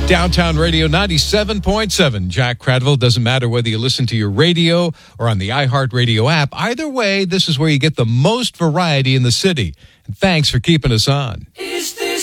Downtown Radio 97.7. Jack Cradville. Doesn't matter whether you listen to your radio or on the iHeartRadio app. Either way, this is where you get the most variety in the city. And thanks for keeping us on. Is this